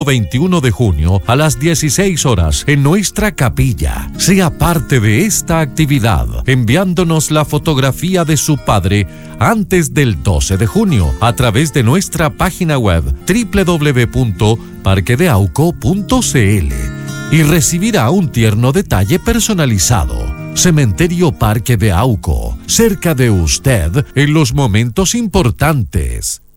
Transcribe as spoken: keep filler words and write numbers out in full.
veintiuno de junio a las dieciséis horas en nuestra capilla. Sea parte de esta actividad enviándonos la fotografía de su padre antes del doce de junio a través de nuestra página web doble u doble u doble u punto parque de auco punto c l y recibirá un tierno detalle personalizado. Cementerio Parque de Auco, cerca de usted en los momentos importantes.